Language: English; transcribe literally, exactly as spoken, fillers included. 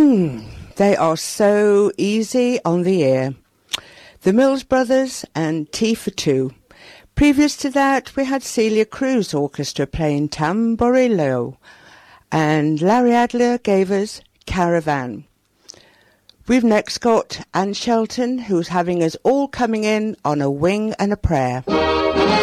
Mm, they are so easy on the ear. The Mills Brothers and Tea for Two. Previous to that, we had Celia Cruz Orchestra playing Tamborillo, and Larry Adler gave us Caravan. We've next got Anne Shelton, who's having us all coming in on A Wing and a Prayer.